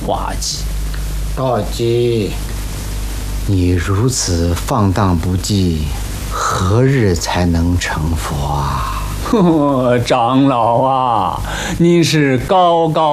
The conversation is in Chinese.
滑稽。 道基，你如此放荡不羁，何日才能成佛啊？ 长老啊，你是高高